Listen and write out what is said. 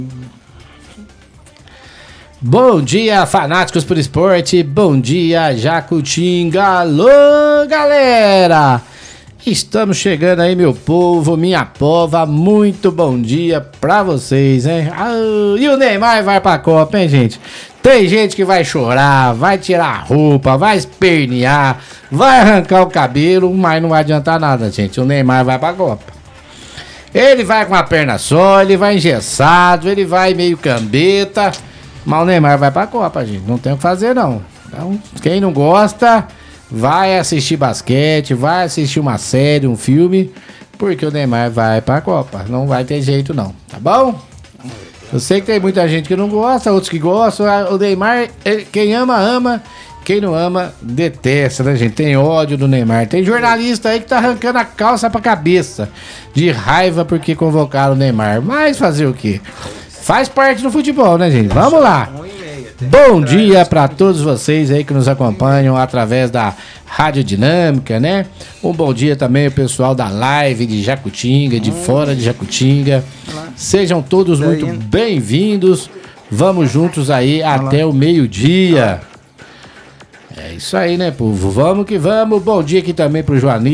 Bom dia, fanáticos por esporte. Bom dia, Jacutinga. Alô, galera. Estamos chegando aí, meu povo, minha pova. Muito bom dia pra vocês, hein? E o Neymar vai pra Copa, hein, gente? Tem gente que vai chorar, vai tirar a roupa, vai espernear, vai arrancar o cabelo, mas não vai adiantar nada, gente. O Neymar vai pra Copa. Ele vai com a perna só, ele vai engessado, ele vai meio cambeta, mas o Neymar vai pra Copa, gente. Não tem o que fazer, não. Então, quem não gosta, vai assistir basquete, vai assistir uma série, um filme, porque o Neymar vai pra Copa. Não vai ter jeito, não. Tá bom? Eu sei que tem muita gente que não gosta, outros que gostam. O Neymar, quem ama, ama. Quem não ama, detesta, né, gente? Tem ódio do Neymar. Tem jornalista aí que tá arrancando a calça pra cabeça de raiva porque convocaram o Neymar. Mas fazer o quê? Faz parte do futebol, né, gente? Vamos lá. Bom dia pra todos vocês aí que nos acompanham através da Rádio Dinâmica, né? Um bom dia também ao pessoal da live de Jacutinga, de fora de Jacutinga. Sejam todos muito bem-vindos. Vamos juntos aí até o meio-dia. É isso aí, né, povo? Vamos que vamos. Bom dia aqui também pro Joaninho.